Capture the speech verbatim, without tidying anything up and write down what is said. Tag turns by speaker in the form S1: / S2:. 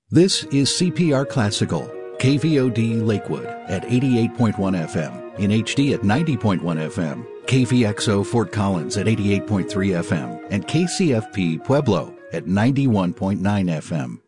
S1: This is C P R Classical, K V O D Lakewood at eighty-eight point one F M, in H D at ninety point one F M, K V X O Fort Collins at eighty-eight point three F M, and K C F P Pueblo at ninety-one point nine F M.